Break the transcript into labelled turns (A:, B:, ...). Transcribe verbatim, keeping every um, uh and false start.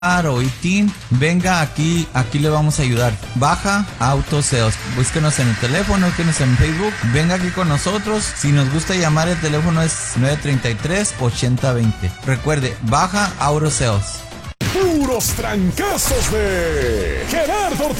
A: o ITIN, venga aquí, aquí le vamos a ayudar. Baja Auto Sales, búsquenos en el teléfono, búsquenos en Facebook, venga aquí con nosotros. Si nos gusta llamar, el teléfono es nueve tres tres, ocho cero dos cero. Recuerde, Baja Auto Sales.
B: Puros trancazos de Gerardo Ortega.